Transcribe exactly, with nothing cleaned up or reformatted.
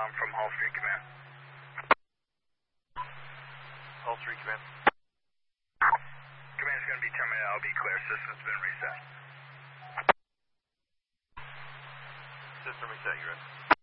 Tom from Hall Street Command. Hall Street Command. Command is going to be terminated. I'll be clear. System's been reset. System reset, you ready?